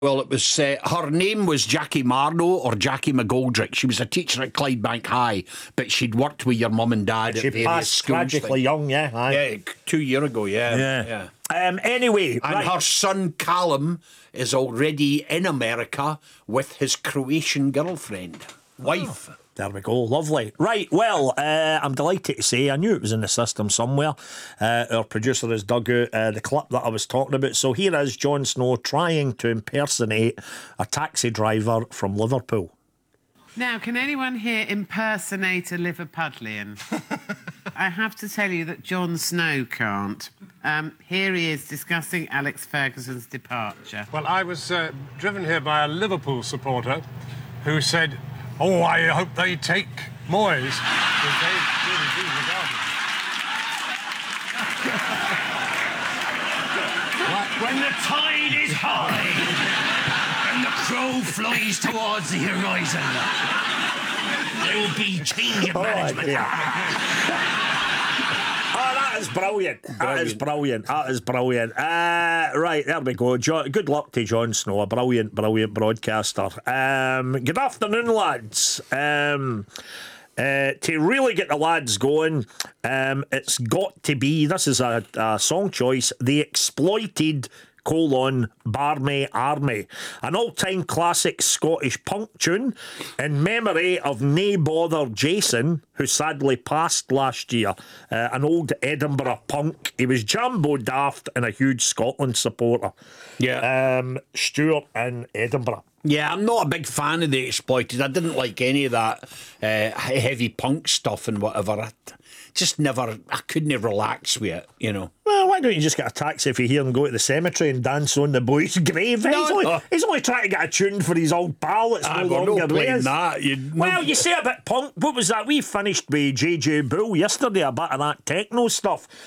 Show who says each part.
Speaker 1: Well, it was her name was Jackie Marno or Jackie McGoldrick. She was a teacher at Clydebank High, but she'd worked with your mum and dad at various
Speaker 2: passed
Speaker 1: schools.
Speaker 2: Tragically young, yeah. Aye.
Speaker 1: Yeah, 2 years ago, yeah.
Speaker 2: Anyway,
Speaker 1: and her son Callum is already in America with his Croatian girlfriend, wife.
Speaker 2: There we go, lovely. Right, well, I'm delighted to say, I knew it was in the system somewhere. Our producer has dug out the clip that I was talking about. So here is Jon Snow trying to impersonate a taxi driver from Liverpool.
Speaker 3: Now, can anyone here impersonate a Liverpudlian? I have to tell you that Jon Snow can't. Here he is discussing Alex Ferguson's departure.
Speaker 4: Well, I was driven here by a Liverpool supporter who said, "Oh, I hope they take Moyes." Because they really do regard him.
Speaker 5: When the tide is high and the crow flies towards the horizon, there will be change of management.
Speaker 2: That is brilliant. That is brilliant. Right, there we go. Good luck to Jon Snow, a brilliant broadcaster. Good afternoon, lads. To really get the lads going, it's got to be, this is a song choice, The Exploited, Barmy Army, an all-time classic Scottish punk tune in memory of Nae Bother Jason, who sadly passed last year, an old Edinburgh punk. He was Jambo Daft and a huge Scotland supporter. Stuart in Edinburgh.
Speaker 1: Yeah, I'm not a big fan of The Exploited. I didn't like any of that heavy punk stuff and whatever. I couldn't relax with it, you know.
Speaker 2: Well, why don't you just get a taxi if you hear him go to the cemetery and dance on the boy's grave? He's only trying to get a tune for his old pal that's no longer with us. You say a bit punk. What was that? We finished with JJ Bull yesterday, a bit of that techno stuff.